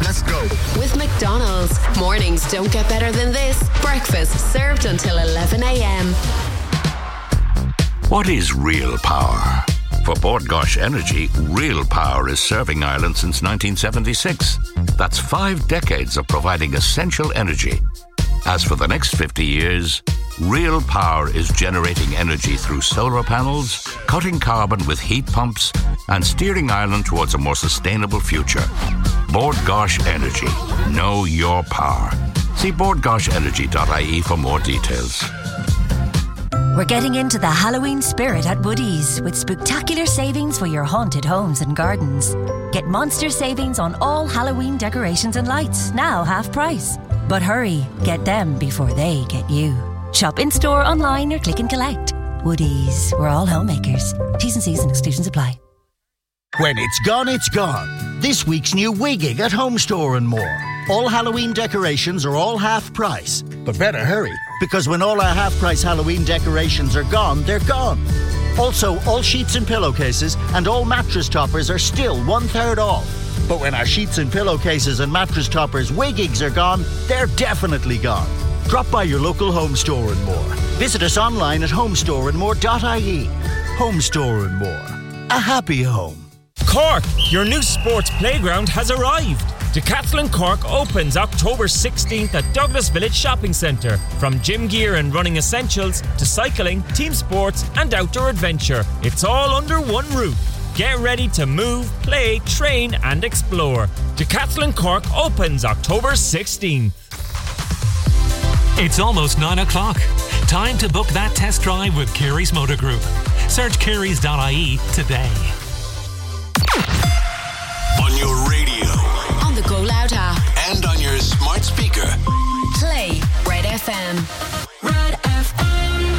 Let's go. With McDonald's. Mornings don't get better than this. Breakfast served until 11 a.m. What is real power? For Bord Gáis Energy, real power is serving Ireland since 1976. That's 5 decades of providing essential energy. As for the next 50 years, real power is generating energy through solar panels, cutting carbon with heat pumps, and steering Ireland towards a more sustainable future. Bord Gáis Energy. Know your power. See bordgaisenergy.ie for more details. We're getting into the Halloween spirit at Woodies with spectacular savings for your haunted homes and gardens. Get monster savings on all Halloween decorations and lights, now half price. But hurry, get them before they get you. Shop in-store, online or click and collect. Woodies, we're all homemakers. T's and C's and exclusions apply. When it's gone, it's gone. This week's new Wigging at Home Store and more. All Halloween decorations are all half price. But better hurry, because when all our half price Halloween decorations are gone, they're gone. Also, all sheets and pillowcases and all mattress toppers are still 1/3 off. But when our sheets and pillowcases and mattress toppers Wiggings are gone, they're definitely gone. Drop by your local Home Store and More. Visit us online at homestoreandmore.ie. Home Store and More. A happy home. Cork, your new sports playground has arrived. Decathlon Cork opens October 16th at Douglas Village Shopping Centre. From gym gear and running essentials to cycling, team sports and outdoor adventure, it's all under one roof. Get ready to move, play, train and explore. Decathlon Cork opens October 16th. It's almost 9 o'clock. Time to book that test drive with Kerry's Motor Group. Search kerrys.ie today. On your radio. On the Go Loud app. And on your smart speaker. Play Red FM. Red FM.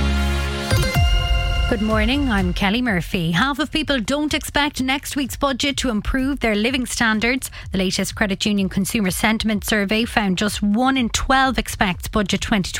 Good morning, I'm Kelly Murphy. Half of people don't expect next week's budget to improve their living standards. The latest Credit Union Consumer Sentiment Survey found just 1 in 12 expects Budget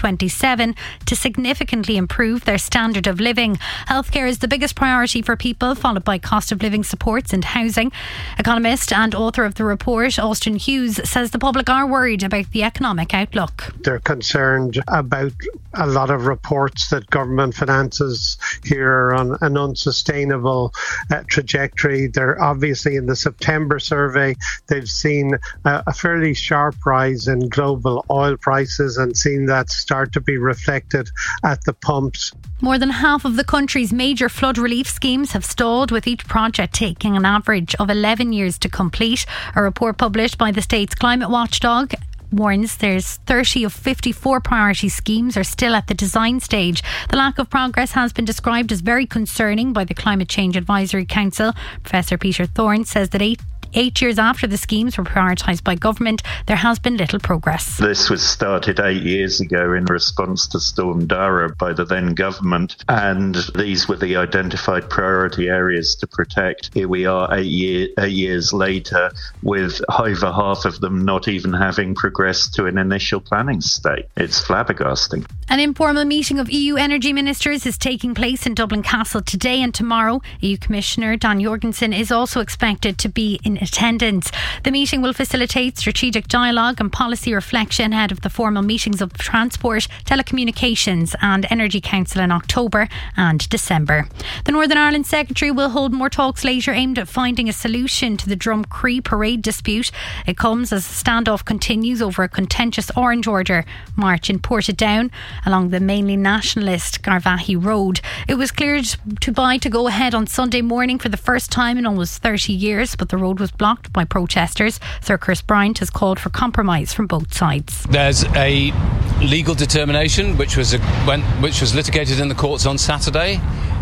2027 to significantly improve their standard of living. Healthcare is the biggest priority for people, followed by cost of living supports and housing. Economist and author of the report, Austin Hughes, says the public are worried about the economic outlook. They're concerned about a lot of reports that government finances here are on an unsustainable trajectory. They're obviously in the September survey, they've seen a fairly sharp rise in global oil prices and seen that start to be reflected at the pumps. More than half of the country's major flood relief schemes have stalled, with each project taking an average of 11 years to complete. A report published by the state's climate watchdog warns there's 30 of 54 priority schemes are still at the design stage. The lack of progress has been described as very concerning by the Climate Change Advisory Council. Professor Peter Thorne says that 8 years after the schemes were prioritised by government, there has been little progress. This was started 8 years ago in response to Storm Dara by the then government, and these were the identified priority areas to protect. Here we are 8 years later, with over half of them not even having progressed to an initial planning state. It's flabbergasting. An informal meeting of EU energy ministers is taking place in Dublin Castle today and tomorrow. EU Commissioner Dan Jorgensen is also expected to be in attendance. The meeting will facilitate strategic dialogue and policy reflection ahead of the formal meetings of Transport, Telecommunications and Energy Council in October and December. The Northern Ireland Secretary will hold more talks later aimed at finding a solution to the Drumcree parade dispute. It comes as the standoff continues over a contentious Orange Order march in Portadown along the mainly nationalist Garvaghey Road. It was cleared to go ahead on Sunday morning for the first time in almost 30 years, but the road was blocked by protesters. Sir Chris Bryant has called for compromise from both sides. There's a legal determination which was litigated in the courts on Saturday.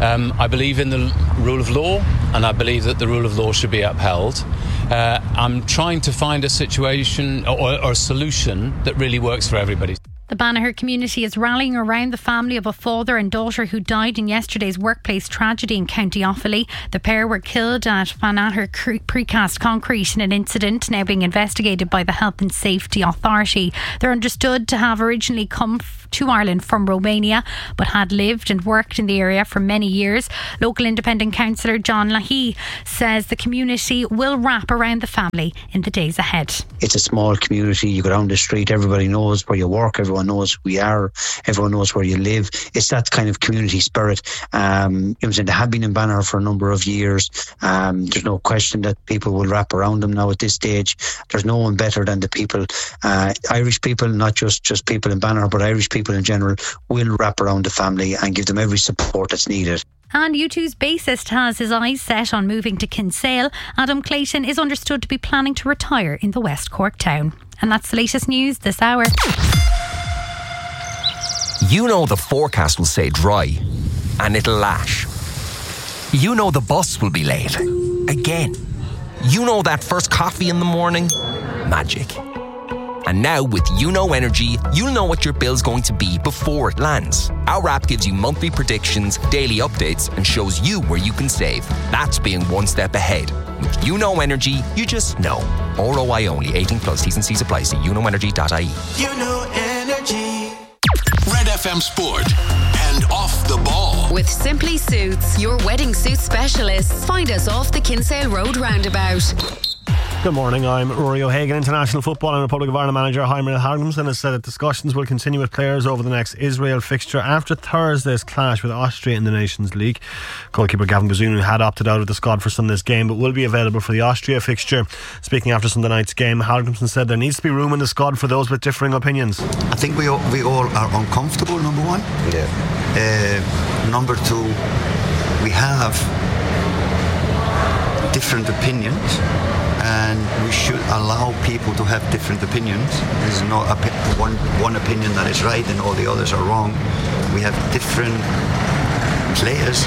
I believe in the rule of law, and I believe that the rule of law should be upheld. I'm trying to find a situation or a solution that really works for everybody. The Banagher community is rallying around the family of a father and daughter who died in yesterday's workplace tragedy in County Offaly. The pair were killed at Banagher Precast Concrete in an incident now being investigated by the Health and Safety Authority. They're understood to have originally come to Ireland from Romania, but had lived and worked in the area for many years. Local independent councillor John Lahey says the community will wrap around the family in the days ahead. It's a small community. You go down the street, everybody knows where you work, everyone knows who you are, everyone knows where you live. It's that kind of community spirit. They have been in Banner for a number of years. There's no question that people will wrap around them now at this stage. There's no one better than the people, Irish people, not just people in Banner, but Irish people in general, will wrap around the family and give them every support that's needed. And U2's bassist has his eyes set on moving to Kinsale. Adam Clayton is understood to be planning to retire in the West Cork town. And that's the latest news this hour. You know the forecast will say dry and it'll lash. You know the bus will be late. Again. You know that first coffee in the morning? Magic. And now with UNO Energy, you'll know what your bill's going to be before it lands. Our app gives you monthly predictions, daily updates, and shows you where you can save. That's being one step ahead. With UNO Energy, you just know. ROI only. 18 plus. T's and C's apply. See unoenergy.ie. UNO Energy. Red FM Sport and Off the Ball. With Simply Suits, your wedding suit specialists. Find us off the Kinsale Road roundabout. Good morning, I'm Rory O'Hagan. International Football and Republic of Ireland manager Heimer Hargrimsson has said that discussions will continue with players over the next Israel fixture after Thursday's clash with Austria in the Nations League. Goalkeeper Gavin Bazunu had opted out of the squad for Sunday's game but will be available for the Austria fixture. Speaking after Sunday night's game, Hargrimsson said there needs to be room in the squad for those with differing opinions. I think we all are uncomfortable, number one. Number two, we have different opinions, and we should allow people to have different opinions. There's not one opinion that is right and all the others are wrong. We have different players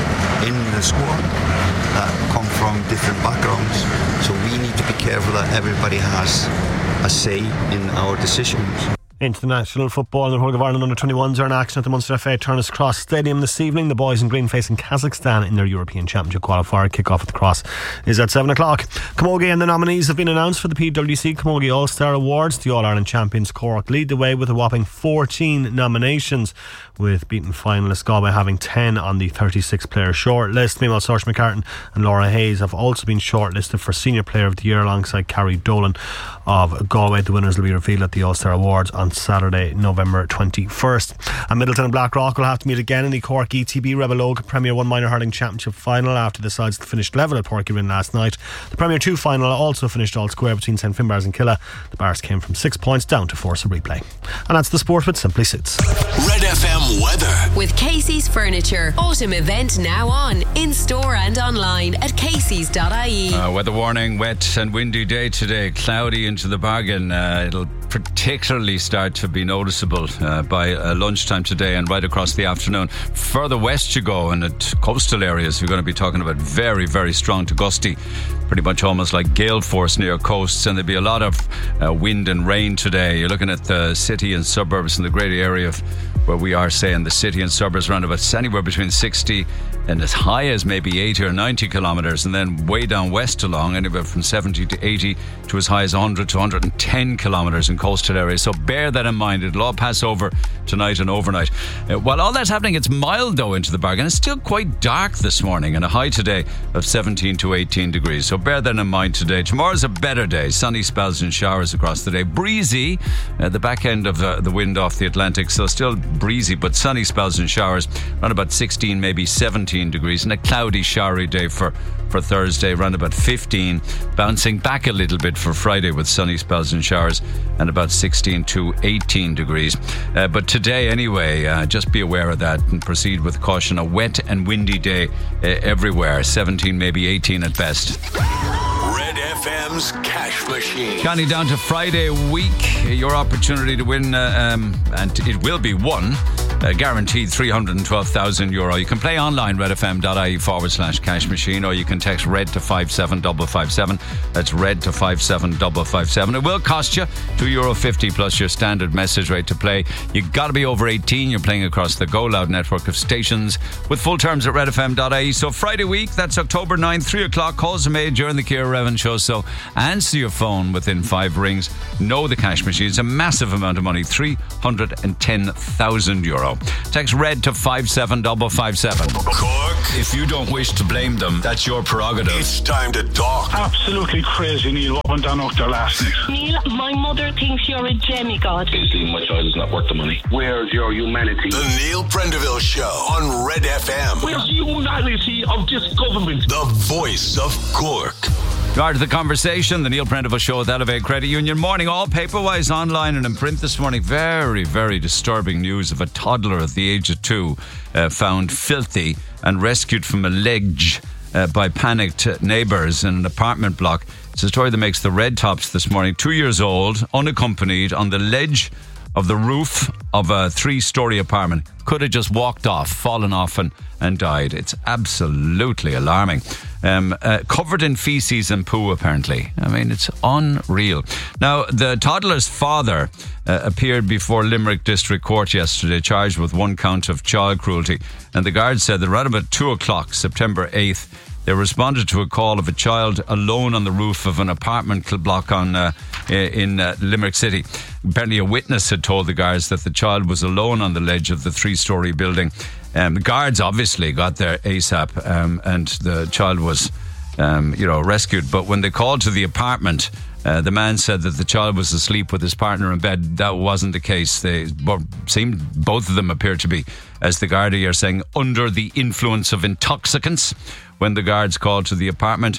in the squad that come from different backgrounds, so we need to be careful that everybody has a say in our decisions. International Football in the Republic of Ireland under-21s are in action at the Munster FA Turner's Cross Stadium this evening. The boys in green facing Kazakhstan in their European Championship qualifier. Kick-off at the Cross is at 7 o'clock. Camogie and the nominees have been announced for the PwC Camogie All-Star Awards. The All-Ireland champions Cork lead the way with a whopping 14 nominations, with beaten finalist Galway having 10 on the 36-player shortlist. Meanwhile, Saoirse McCartan and Laura Hayes have also been shortlisted for Senior Player of the Year alongside Carrie Dolan of Galway. The winners will be revealed at the All-Star Awards on Saturday, November 21st. And Middleton and Blackrock will have to meet again in the Cork ETB Rebel Oak Premier 1 Minor Hurling Championship final after the sides finished level at Porcurin last night. The Premier 2 final also finished all square between St Finbars and Killa. The Bars came from 6 points down to force a replay. And that's the sport with Simply Suits. Red FM weather. With Casey's Furniture. Autumn event now on. In-store and online at caseys.ie. Weather warning, wet and windy day today. Cloudy into the bargain. It'll particularly start to be noticeable by lunchtime today and right across the afternoon. Further west you go, and at coastal areas you're going to be talking about very, very strong to gusty, pretty much almost like gale force near coasts, and there'll be a lot of wind and rain today. You're looking at the city and suburbs in the great area of where we are, say, in the city and suburbs, around about anywhere between 60 and as high as maybe 80 or 90 kilometres, and then way down west along anywhere from 70 to 80 to as high as 100 to 110 kilometres in coastal areas. So bear that in mind. It'll all pass over tonight and overnight. While all that's happening, it's mild though into the bargain. It's still quite dark this morning, and a high today of 17 to 18 degrees. So bear that in mind today. Tomorrow's a better day. Sunny spells and showers across the day. Breezy, the back end of the wind off the Atlantic, so still breezy, but sunny spells and showers around about 16, maybe 17 degrees, and a cloudy, showery day for Thursday, around about 15, bouncing back a little bit for Friday with sunny spells and showers and about 16 to 18 degrees. But today anyway, just be aware of that and proceed with caution. A wet and windy day everywhere, 17, maybe 18 at best. Red FM's Cash Machine. Counting down to Friday week, your opportunity to win, and it will be won, Guaranteed €312,000. You can play online, redfm.ie/cash machine, or you can text RED to 57557. That's RED to 57557. It will cost you €2.50 plus your standard message rate to play. You've got to be over 18. You're playing across the Go Loud network of stations with full terms at redfm.ie. So Friday week, that's October 9, 3 o'clock. Calls are made during the Ciara Revin show. So answer your phone within 5 rings. Know the cash machine. It's a massive amount of money, €310,000. Text RED to 57557. Cork. If you don't wish to blame them, that's your prerogative. It's time to talk. Absolutely crazy, Neil, what went down out there last night. Neil, my mother thinks you're a demigod. Basically, my child is not worth the money. Where's your humanity? The Neil Prendeville Show on Red FM. Where's the humanity of this government? The voice of Cork. Start the conversation, the Neil Prendeville Show with Elevate Credit Union. Morning, all paper-wise, online and in print this morning. Very, very disturbing news of a toddler at the age of 2 found filthy and rescued from a ledge by panicked neighbours in an apartment block. It's a story that makes the red tops this morning. 2 years old, unaccompanied, on the ledge of the roof of a 3-story apartment. Could have just walked off, fallen off and died. It's absolutely alarming. Covered in feces and poo, apparently. I mean, it's unreal. Now, the toddler's father appeared before Limerick District Court yesterday, charged with 1 count of child cruelty. And the guards said that around about 2 o'clock, September 8th, they responded to a call of a child alone on the roof of an apartment block in Limerick City. Apparently a witness had told the guards that the child was alone on the ledge of the 3-story building. The guards obviously got there ASAP, and the child was rescued. But when they called to the apartment, the man said that the child was asleep with his partner in bed. That wasn't the case. Both of them appeared to be, as the Gardaí are saying, under the influence of intoxicants when the guards called to the apartment.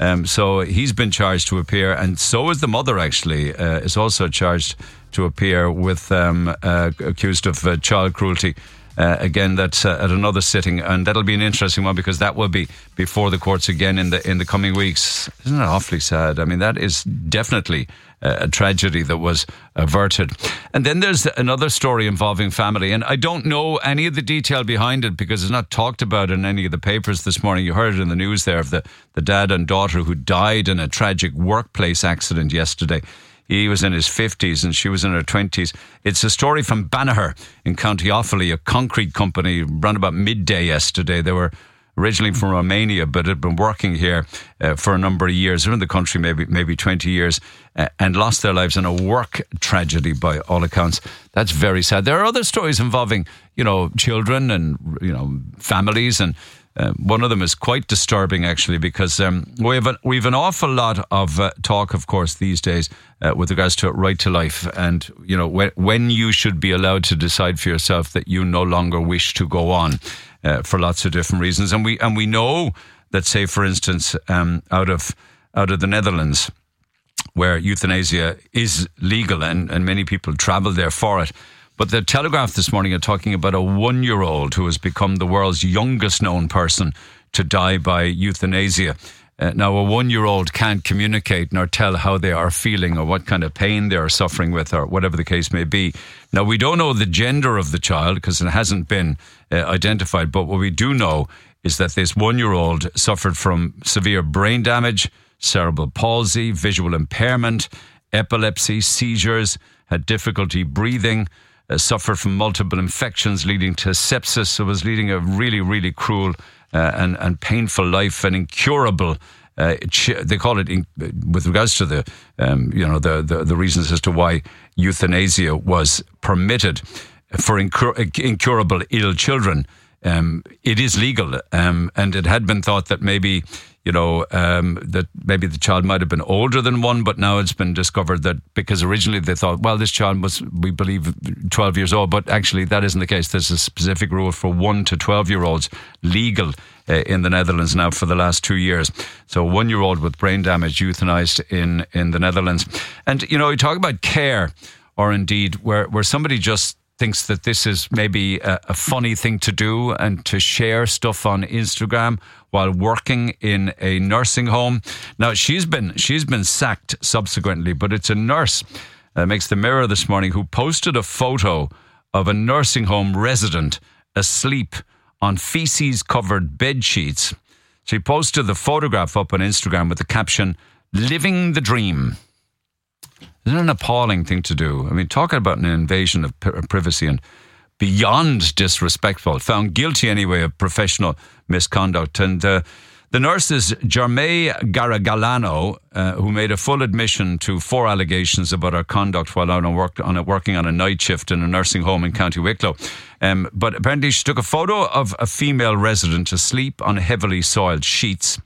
So he's been charged to appear, and so is the mother, actually, is also charged to appear with accused of child cruelty. Again, that's at another sitting, and that'll be an interesting one because that will be before the courts again in the coming weeks. Isn't that awfully sad? I mean, that is definitely a tragedy that was averted. And then there's another story involving family, and I don't know any of the detail behind it because it's not talked about in any of the papers this morning. You heard it in the news there of the dad and daughter who died in a tragic workplace accident yesterday. He was in his 50s and she was in her 20s. It's a story from Banagher in County Offaly, a concrete company, around about midday yesterday. They were originally from Romania, but had been working here for a number of years. They're in the country maybe 20 years and lost their lives in a work tragedy by all accounts. That's very sad. There are other stories involving, children and, families, and one of them is quite disturbing, actually, because we have an awful lot of talk, of course, these days with regards to right to life, and when you should be allowed to decide for yourself that you no longer wish to go on for lots of different reasons, and we know that, say, for instance, out of the Netherlands, where euthanasia is legal, and many people travel there for it. But the Telegraph this morning are talking about a 1-year-old who has become the world's youngest known person to die by euthanasia. Now, a 1-year-old can't communicate nor tell how they are feeling or what kind of pain they are suffering with or whatever the case may be. Now, we don't know the gender of the child because it hasn't been identified. But what we do know is that this 1-year-old suffered from severe brain damage, cerebral palsy, visual impairment, epilepsy, seizures, had difficulty breathing, suffered from multiple infections leading to sepsis, so was leading a really, really cruel and painful life, and incurable. They call it, with regards to the reasons as to why euthanasia was permitted for incurable ill children. It is legal, and it had been thought that maybe that maybe the child might have been older than 1, but now it's been discovered that, because originally they thought, well, this child was, we believe, 12 years old, but actually that isn't the case. There's a specific rule for 1 to 12-year-olds legal in the Netherlands now for the last 2 years. So a 1-year-old with brain damage euthanized in the Netherlands. And, you talk about care, or indeed where somebody just thinks that this is maybe a funny thing to do and to share stuff on Instagram while working in a nursing home. Now, she's been sacked subsequently, but it's a nurse, makes the Mirror this morning, who posted a photo of a nursing home resident asleep on feces-covered bed sheets. She posted the photograph up on Instagram with the caption, "Living the dream." Isn't it an appalling thing to do? I mean, talking about an invasion of privacy and beyond disrespectful, found guilty anyway of professional misconduct. And the nurse is Jermaine Garagalano, who made a full admission to 4 allegations about her conduct while working on a night shift in a nursing home in County Wicklow. But apparently she took a photo of a female resident asleep on heavily soiled sheets.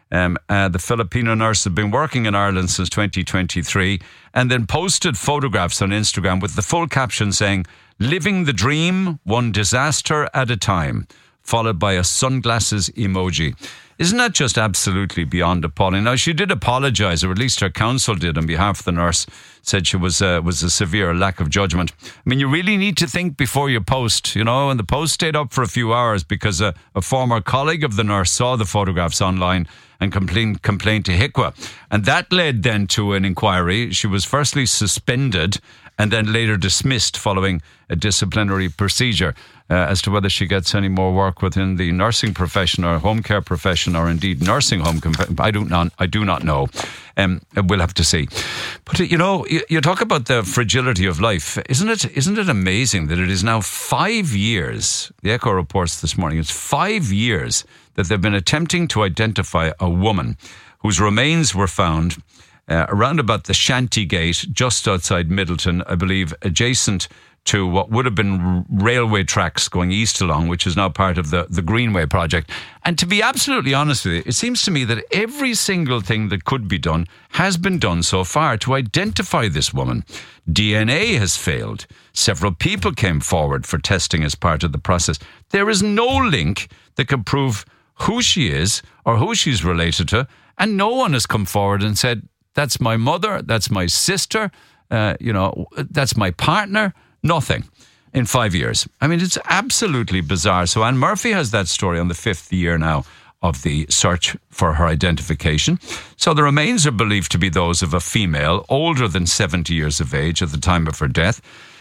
The Filipino nurse had been working in Ireland since 2023 and then posted photographs on Instagram with the full caption saying, "Living the dream, one disaster at a time," followed by a sunglasses emoji. Isn't that just absolutely beyond appalling? Now, she did apologise, or at least her counsel did on behalf of the nurse, said she was a severe lack of judgment. I mean, you really need to think before you post, you know, and the post stayed up for a few hours because a former colleague of the nurse saw the photographs online and complained to HICWA. And that led then to an inquiry. She was firstly suspended and then later dismissed following a disciplinary procedure. As to whether she gets any more work within the nursing profession or home care profession or indeed nursing home, I do not know. We'll have to see. But you know, you talk about the fragility of life, isn't it amazing that it is now 5 years? The Echo reports this morning it's 5 years that they've been attempting to identify a woman whose remains were found around about the Shanty Gate, just outside Middleton, I believe, adjacent to what would have been railway tracks going east along, which is now part of the Greenway project. And to be absolutely honest with you, it seems to me that every single thing that could be done has been done so far to identify this woman. DNA has failed. Several people came forward for testing as part of the process. There is no link that can prove who she is or who she's related to, and no one has come forward and said, that's my mother, that's my sister, that's my partner. Nothing in 5 years. I mean, it's absolutely bizarre. So Anne Murphy has that story on the 5th year now of the search for her identification. So the remains are believed to be those of a female older than 70 years of age at the time of her death.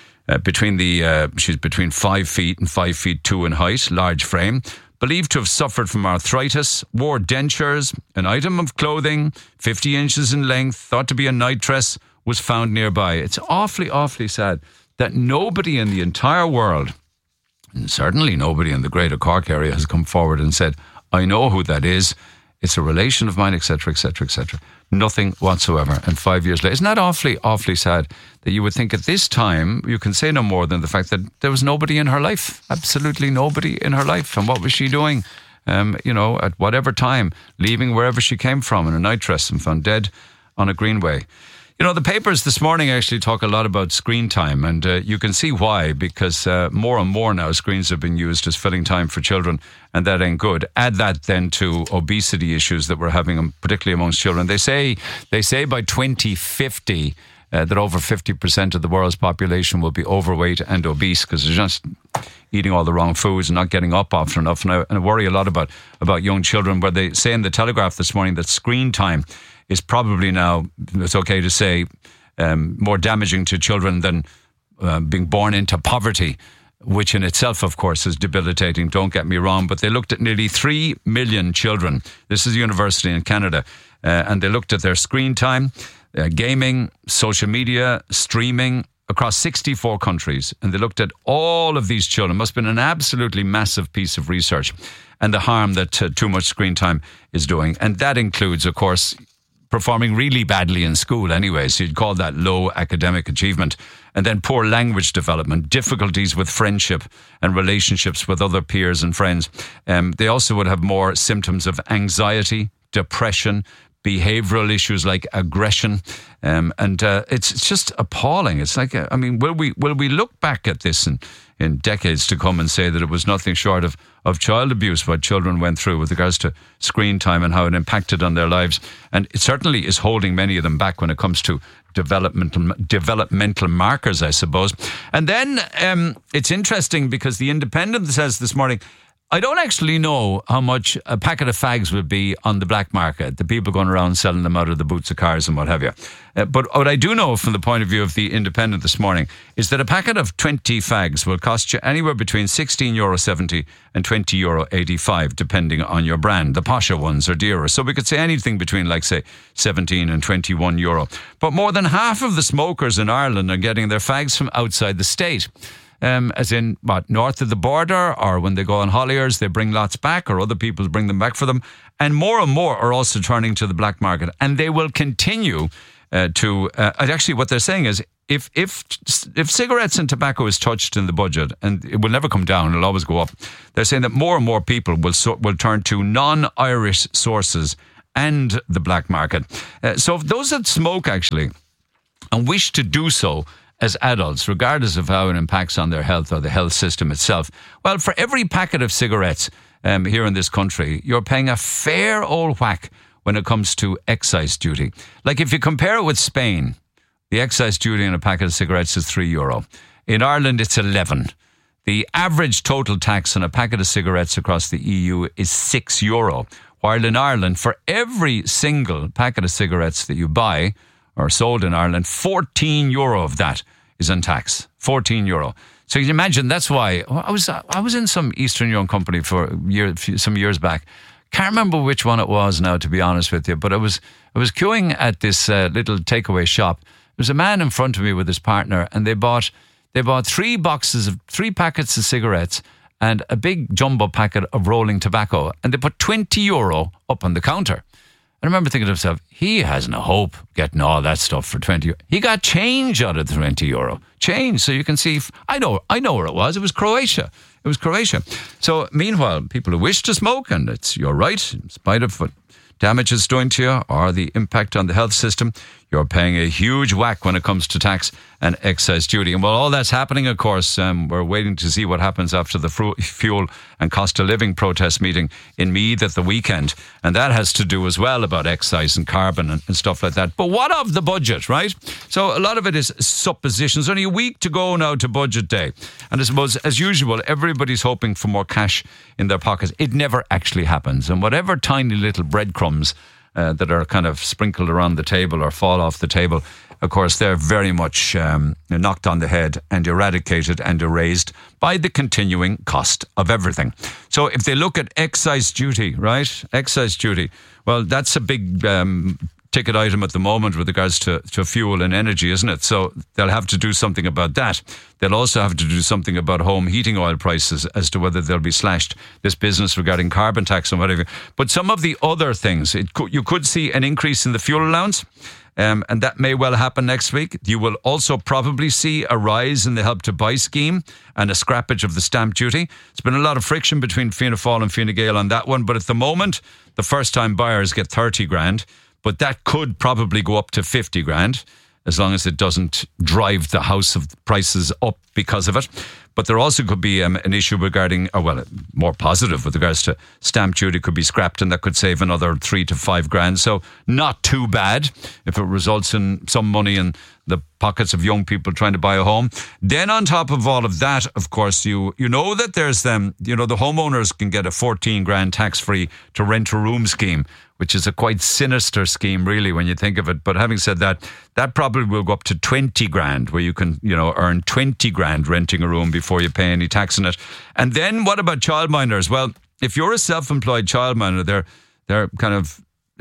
She's between 5 feet and 5 feet 2 in height, large frame, believed to have suffered from arthritis, wore dentures, an item of clothing, 50 inches in length, thought to be a night dress, was found nearby. It's awfully, awfully sad that nobody in the entire world, and certainly nobody in the Greater Cork area, has come forward and said, I know who that is, it's a relation of mine, etc., etc., etc. Nothing whatsoever. And 5 years later, isn't that awfully, awfully sad that you would think at this time, you can say no more than the fact that there was nobody in her life, absolutely nobody in her life. And what was she doing, at whatever time, leaving wherever she came from in a night dress and found dead on a Greenway. You know, the papers this morning actually talk a lot about screen time, and you can see why, because more and more now screens have been used as filling time for children, and that ain't good. Add that then to obesity issues that we're having, particularly amongst children. They say by 2050 that over 50% of the world's population will be overweight and obese because they're just eating all the wrong foods and not getting up often enough. And I worry a lot about young children, where they say in the Telegraph this morning that screen time is probably now, it's okay to say, more damaging to children than being born into poverty, which in itself, of course, is debilitating, don't get me wrong. But they looked at nearly 3 million children. This is a university in Canada. And they looked at their screen time, gaming, social media, streaming, across 64 countries. And they looked at all of these children. It must have been an absolutely massive piece of research, and the harm that too much screen time is doing. And that includes, of course, performing really badly in school anyway, so you'd call that low academic achievement. And then poor language development, difficulties with friendship and relationships with other peers and friends. They also would have more symptoms of anxiety, depression, behavioural issues like aggression. It's just appalling. It's like, will we look back at this in decades to come and say that it was nothing short of child abuse what children went through with regards to screen time and how it impacted on their lives? And it certainly is holding many of them back when it comes to developmental markers, I suppose. And then it's interesting because The Independent says this morning, I don't actually know how much a packet of fags would be on the black market, the people going around selling them out of the boots of cars and what have you. But what I do know from the point of view of the Independent this morning is that a packet of 20 fags will cost you anywhere between €16.70 and €20.85, depending on your brand. The posher ones are dearer. So we could say anything between, like, say, 17 and €21. But more than half of the smokers in Ireland are getting their fags from outside the state. As in, north of the border, or when they go on holidays, they bring lots back, or other people bring them back for them. And more are also turning to the black market. And they will continue to... actually, what they're saying is, if cigarettes and tobacco is touched in the budget, and it will never come down, it'll always go up, they're saying that more and more people will turn to non-Irish sources and the black market. So those that smoke, actually, and wish to do so as adults, regardless of how it impacts on their health or the health system itself, well, for every packet of cigarettes here in this country, you're paying a fair old whack when it comes to excise duty. Like, if you compare it with Spain, the excise duty on a packet of cigarettes is €3. In Ireland, it's 11. The average total tax on a packet of cigarettes across the EU is €6. While in Ireland, for every single packet of cigarettes that you buy or sold in Ireland, €14 of that is on tax. €14. So you can imagine, that's why I was in some Eastern Young Company for some years back. Can't remember which one it was now, to be honest with you, but I was queuing at this little takeaway shop. There was a man in front of me with his partner, and they bought 3 packets of cigarettes and a big jumbo packet of rolling tobacco, and they put €20 up on the counter. I remember thinking to myself, he has no hope getting all that stuff for €20. He got change out of the €20. Change. So you can see, I know where it was. It was Croatia. So meanwhile, people who wish to smoke, and it's your right, in spite of what damage it's doing to you or the impact on the health system, you're paying a huge whack when it comes to tax and excise duty. And while all that's happening, of course, we're waiting to see what happens after the fuel and cost of living protest meeting in Meath at the weekend. And that has to do as well about excise and carbon and stuff like that. But what of the budget, right? So a lot of it is suppositions. Only a week to go now to budget day. And I suppose, as usual, everybody's hoping for more cash in their pockets. It never actually happens. And whatever tiny little breadcrumbs that are kind of sprinkled around the table or fall off the table, of course, they're very much knocked on the head and eradicated and erased by the continuing cost of everything. So if they look at excise duty, right? Excise duty, well, that's a big ticket item at the moment with regards to fuel and energy, isn't it? So they'll have to do something about that. They'll also have to do something about home heating oil prices as to whether they'll be slashed, this business regarding carbon tax and whatever. But some of the other things, you could see an increase in the fuel allowance, and that may well happen next week. You will also probably see a rise in the Help to Buy scheme and a scrappage of the stamp duty. There's been a lot of friction between Fianna Fáil and Fine Gael on that one, but at the moment, the first-time buyers get 30 grand. But that could probably go up to 50 grand as long as it doesn't drive the house of prices up because of it. But there also could be an issue regarding, more positive with regards to stamp duty could be scrapped, and that could save another 3 to 5 grand. So not too bad if it results in some money in the pockets of young people trying to buy a home. Then on top of all of that, of course, you know that there's the homeowners can get a 14 grand tax-free to rent a room scheme, which is a quite sinister scheme, really, when you think of it. But having said that, that probably will go up to 20 grand, where you can, earn 20 grand renting a room before you pay any tax on it. And then what about childminders? Well, if you're a self-employed childminder, they're kind of,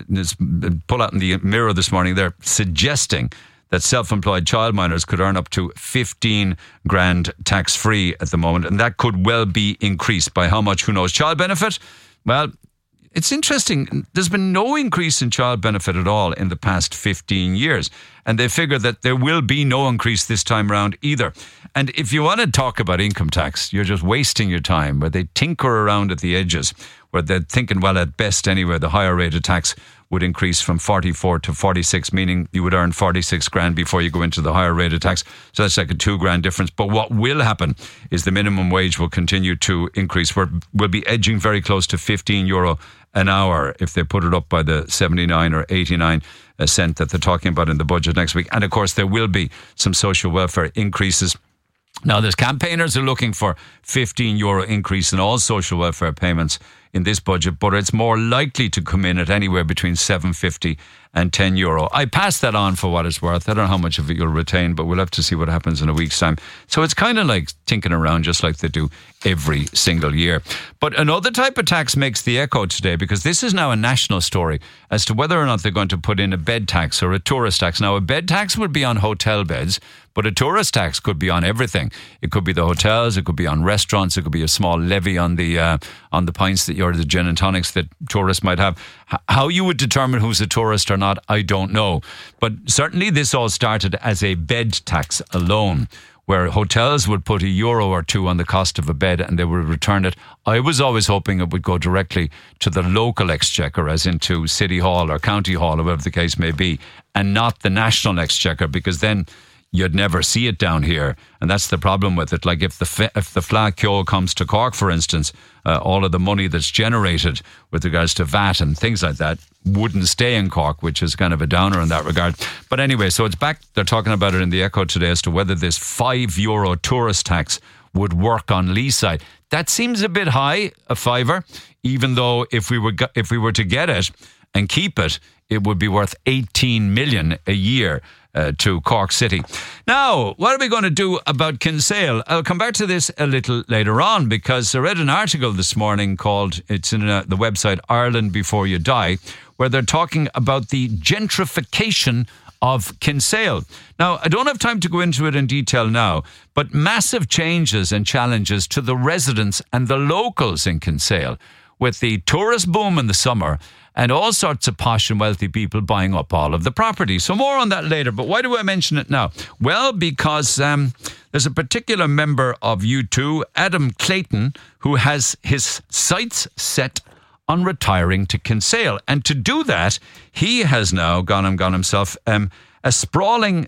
pull out in the Mirror this morning, they're suggesting that self-employed childminders could earn up to 15 grand tax-free at the moment. And that could well be increased by how much, who knows. Child benefit? Well, it's interesting. There's been no increase in child benefit at all in the past 15 years. And they figure that there will be no increase this time around either. And if you want to talk about income tax, you're just wasting your time, where they tinker around at the edges, where they're thinking, well, at best anyway, the higher rate of tax would increase from 44 to 46, meaning you would earn 46 grand before you go into the higher rate of tax. So that's like a 2 grand difference. But what will happen is the minimum wage will continue to increase. We'll be edging very close to €15 an hour if they put it up by the 79 or 89 cent that they're talking about in the budget next week. And of course, there will be some social welfare increases. Now, there's campaigners who are looking for €15 increase in all social welfare payments in this budget, but it's more likely to come in at anywhere between €7.50 and €10. I pass that on for what it's worth. I don't know how much of it you'll retain, but we'll have to see what happens in a week's time. So it's kind of like tinking around just like they do every single year. But another type of tax makes the echo today, because this is now a national story as to whether or not they're going to put in a bed tax or a tourist tax. Now, a bed tax would be on hotel beds, but a tourist tax could be on everything. It could be the hotels, it could be on restaurants, it could be a small levy on the pints that the gin and tonics that tourists might have. How you would determine who's a tourist or not, I don't know. But certainly this all started as a bed tax alone, where hotels would put €1 or €2 on the cost of a bed and they would return it. I was always hoping it would go directly to the local exchequer, as into City Hall or County Hall, or whatever the case may be, and not the national exchequer, because then you'd never see it down here. And that's the problem with it. Like if the Fleadh Cheoil comes to Cork, for instance, all of the money that's generated with regards to VAT and things like that wouldn't stay in Cork, which is kind of a downer in that regard. But anyway, so it's back. They're talking about it in the Echo today as to whether this €5 tourist tax would work on Leeside. That seems a bit high, a fiver, even though if we were to get it and keep it, it would be worth 18 million a year to Cork City. Now, what are we going to do about Kinsale? I'll come back to this a little later on, because I read an article this morning called, it's in the website Ireland Before You Die, where they're talking about the gentrification of Kinsale. Now, I don't have time to go into it in detail now, but massive changes and challenges to the residents and the locals in Kinsale, with the tourist boom in the summer and all sorts of posh and wealthy people buying up all of the property. So more on that later. But why do I mention it now? Well, because there's a particular member of U2, Adam Clayton, who has his sights set on retiring to Kinsale. And to do that, he has now gone himself a sprawling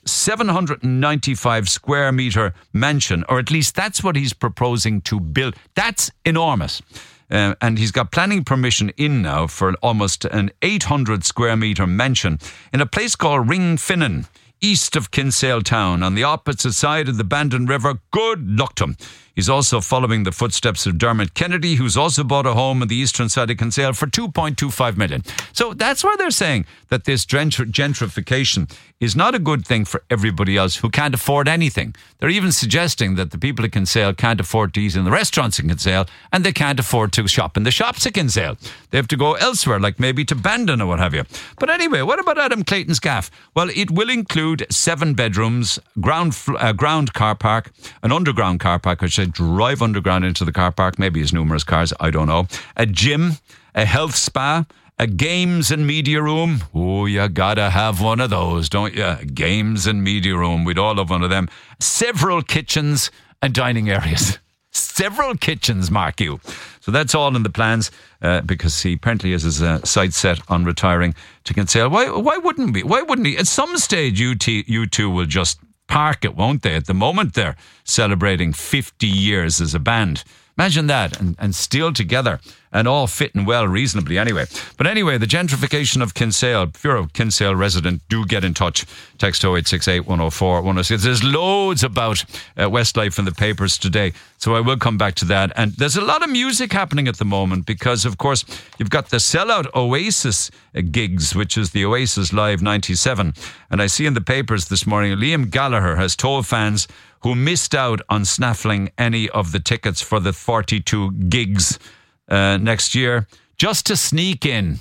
795 square metre mansion, or at least that's what he's proposing to build. That's enormous. And he's got planning permission in now for almost an 800 square metre mansion in a place called Ringfinnan, east of Kinsale town, on the opposite side of the Bandon River. Good luck to him. He's also following the footsteps of Dermot Kennedy, who's also bought a home on the eastern side of Kinsale for $2.25 million. So that's why they're saying that this gentrification is not a good thing for everybody else who can't afford anything. They're even suggesting that the people of Kinsale can't afford to eat in the restaurants in Kinsale, and they can't afford to shop in the shops at Kinsale. They have to go elsewhere, like maybe to Bandon or what have you. But anyway, what about Adam Clayton's gaff? Well, it will include 7 bedrooms, ground car park, an underground car park, which I drive underground into the car park, maybe his numerous cars, I don't know, a gym, a health spa, a games and media room. Oh, you gotta have one of those, don't you? Games and media room. We'd all have one of them. Several kitchens and dining areas. Several kitchens, mark you. So that's all in the plans, because he apparently has his sights set on retiring to Kinsale. Why wouldn't we? Why wouldn't he? At some stage, U2 will just park it, won't they? At the moment, they're celebrating 50 years as a band. Imagine that, and still together, and all fitting well reasonably anyway. But anyway, the gentrification of Kinsale. If you're a Kinsale resident, do get in touch. Text 0868 104 106. There's loads about Westlife in the papers today, so I will come back to that. And there's a lot of music happening at the moment because, of course, you've got the sellout Oasis gigs, which is the Oasis Live 97. And I see in the papers this morning, Liam Gallagher has told fans who missed out on snaffling any of the tickets for the 42 gigs next year, just to sneak in.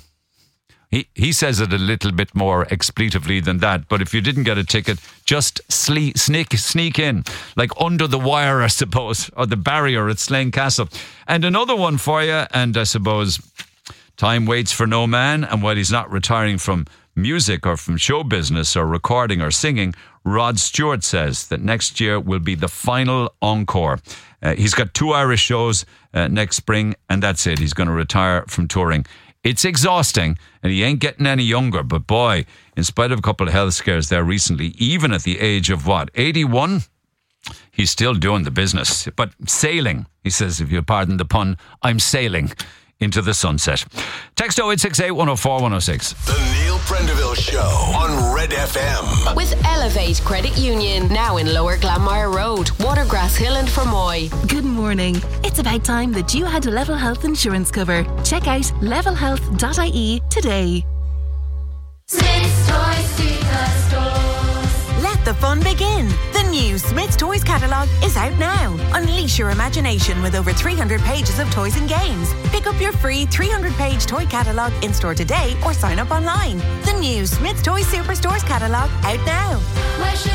He says it a little bit more expletively than that, but if you didn't get a ticket, just sneak in, like under the wire, I suppose, or the barrier at Slane Castle. And another one for you, and I suppose time waits for no man, and while he's not retiring from music or from show business or recording or singing, Rod Stewart says that next year will be the final encore. He's got 2 Irish shows next spring, and that's it. He's going to retire from touring. It's exhausting, and he ain't getting any younger. But boy, in spite of a couple of health scares there recently, even at the age of 81, he's still doing the business. But sailing, he says, if you'll pardon the pun, I'm sailing. into the sunset. Text 0868 104 106. The Neil Prendeville Show on Red FM. With Elevate Credit Union, now in Lower Glanmire Road, Watergrass Hill and Fermoy. Good morning. It's about time that you had Level Health insurance cover. Check out levelhealth.ie today. Smith's Toys Superstores. Let the fun begin. The new Smith's Toys catalogue is out now. Unleash your imagination with over 300 pages of toys and games. Pick up your free 300-page toy catalogue in store today or sign up online. The new Smith's Toys Superstores catalogue out now. Where should